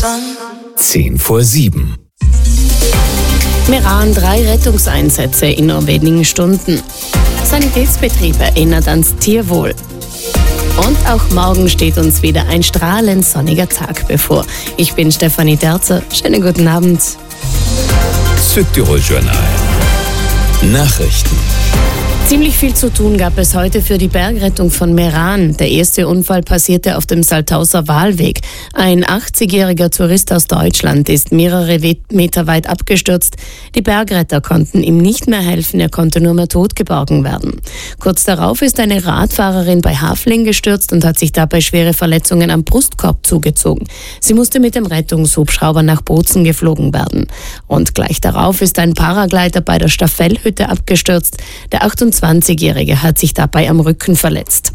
6:50. Meran 3 Rettungseinsätze in nur wenigen Stunden. Sanitätsbetrieb erinnert ans Tierwohl. Und auch morgen steht uns wieder ein strahlend sonniger Tag bevor. Ich bin Stefanie Derzer. Schönen guten Abend. Südtirol Journal. Nachrichten. Ziemlich viel zu tun gab es heute für die Bergrettung von Meran. Der erste Unfall passierte auf dem Saltauser Wahlweg. Ein 80-jähriger Tourist aus Deutschland ist mehrere Meter weit abgestürzt. Die Bergretter konnten ihm nicht mehr helfen, er konnte nur mehr tot geborgen werden. Kurz darauf ist eine Radfahrerin bei Hafling gestürzt und hat sich dabei schwere Verletzungen am Brustkorb zugezogen. Sie musste mit dem Rettungshubschrauber nach Bozen geflogen werden. Und gleich darauf ist ein Paraglider bei der Staffellhütte abgestürzt. Der 28-Jährige hat sich dabei am Rücken verletzt.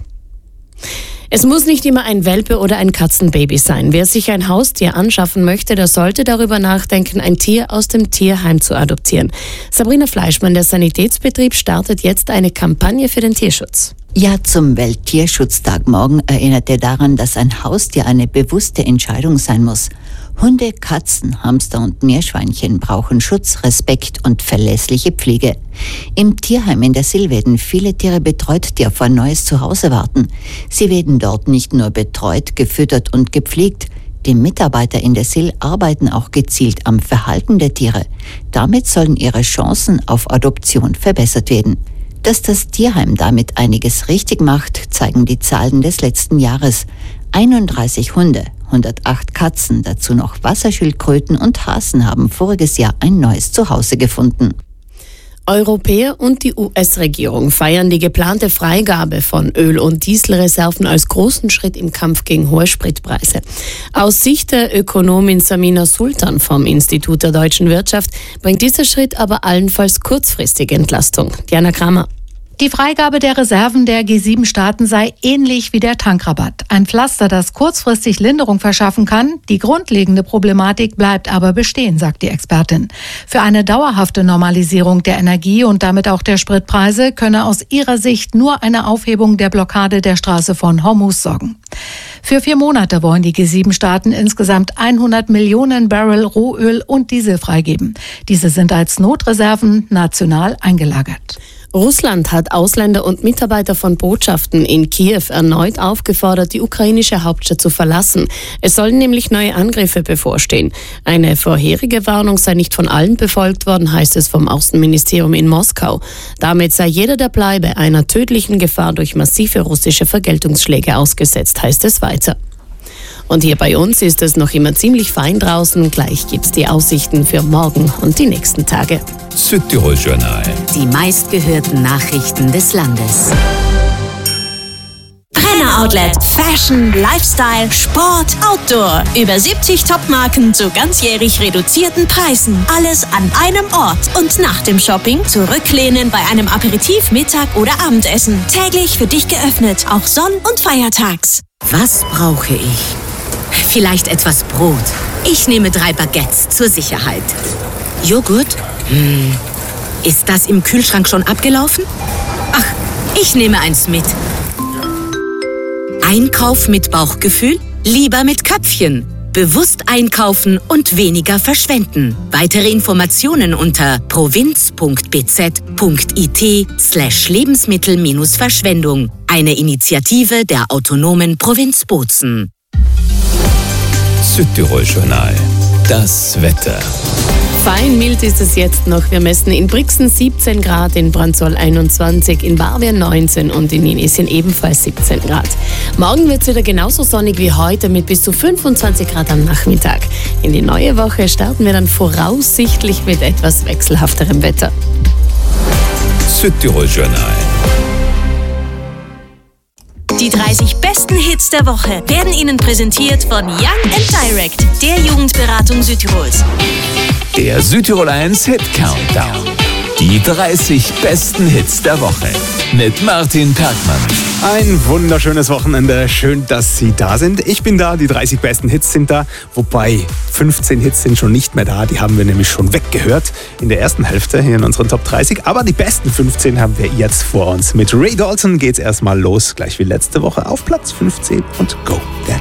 Es muss nicht immer ein Welpe oder ein Katzenbaby sein. Wer sich ein Haustier anschaffen möchte, der sollte darüber nachdenken, ein Tier aus dem Tierheim zu adoptieren. Sabrina Fleischmann, der Sanitätsbetrieb, startet jetzt eine Kampagne für den Tierschutz. Ja, zum Welttierschutztag morgen erinnert er daran, dass ein Haustier eine bewusste Entscheidung sein muss. Hunde, Katzen, Hamster und Meerschweinchen brauchen Schutz, Respekt und verlässliche Pflege. Im Tierheim in der Sill werden viele Tiere betreut, die auf ein neues Zuhause warten. Sie werden dort nicht nur betreut, gefüttert und gepflegt. Die Mitarbeiter in der Sill arbeiten auch gezielt am Verhalten der Tiere. Damit sollen ihre Chancen auf Adoption verbessert werden. Dass das Tierheim damit einiges richtig macht, zeigen die Zahlen des letzten Jahres. 31 Hunde, 108 Katzen, dazu noch Wasserschildkröten und Hasen haben voriges Jahr ein neues Zuhause gefunden. Europäer und die US-Regierung feiern die geplante Freigabe von Öl- und Dieselreserven als großen Schritt im Kampf gegen hohe Spritpreise. Aus Sicht der Ökonomin Samina Sultan vom Institut der deutschen Wirtschaft bringt dieser Schritt aber allenfalls kurzfristige Entlastung. Diana Kramer. Die Freigabe der Reserven der G7-Staaten sei ähnlich wie der Tankrabatt. Ein Pflaster, das kurzfristig Linderung verschaffen kann. Die grundlegende Problematik bleibt aber bestehen, sagt die Expertin. Für eine dauerhafte Normalisierung der Energie und damit auch der Spritpreise könne aus ihrer Sicht nur eine Aufhebung der Blockade der Straße von Hormuz sorgen. Für 4 Monate wollen die G7-Staaten insgesamt 100 Millionen Barrel Rohöl und Diesel freigeben. Diese sind als Notreserven national eingelagert. Russland hat Ausländer und Mitarbeiter von Botschaften in Kiew erneut aufgefordert, die ukrainische Hauptstadt zu verlassen. Es sollen nämlich neue Angriffe bevorstehen. Eine vorherige Warnung sei nicht von allen befolgt worden, heißt es vom Außenministerium in Moskau. Damit sei jeder, der bleibe, einer tödlichen Gefahr durch massive russische Vergeltungsschläge ausgesetzt, heißt es weiter. Und hier bei uns ist es noch immer ziemlich fein draußen. Gleich gibt's die Aussichten für morgen und die nächsten Tage. Südtirol Journal. Die meistgehörten Nachrichten des Landes. Brenner Outlet. Fashion, Lifestyle, Sport, Outdoor. Über 70 Top-Marken zu ganzjährig reduzierten Preisen. Alles an einem Ort. Und nach dem Shopping zurücklehnen bei einem Aperitif, Mittag oder Abendessen. Täglich für dich geöffnet, auch Sonn- und Feiertags. Was brauche ich? Vielleicht etwas Brot. Ich nehme 3 Baguettes zur Sicherheit. Joghurt? Ist das im Kühlschrank schon abgelaufen? Ach, ich nehme eins mit. Einkauf mit Bauchgefühl? Lieber mit Köpfchen. Bewusst einkaufen und weniger verschwenden. Weitere Informationen unter provinz.bz.it/Lebensmittel-Verschwendung. Eine Initiative der autonomen Provinz Bozen. Südtirol Journal. Das Wetter. Fein mild ist es jetzt noch. Wir messen in Brixen 17 Grad, in Brandsol 21, in Barwien 19 und in Inesien ebenfalls 17 Grad. Morgen wird es wieder genauso sonnig wie heute mit bis zu 25 Grad am Nachmittag. In die neue Woche starten wir dann voraussichtlich mit etwas wechselhafterem Wetter. Südtirol Journal. Die 30 besten Hits der Woche werden Ihnen präsentiert von Young & Direct, der Jugendberatung Südtirols. Der Südtirol 1 Hit Countdown. Die 30 besten Hits der Woche mit Martin Perkmann. Ein wunderschönes Wochenende. Schön, dass Sie da sind. Ich bin da, die 30 besten Hits sind da. Wobei 15 Hits sind schon nicht mehr da. Die haben wir nämlich schon weggehört in der ersten Hälfte hier in unseren Top 30. Aber die besten 15 haben wir jetzt vor uns. Mit Ray Dalton geht's erstmal los. Gleich wie letzte Woche auf Platz 15 und Go.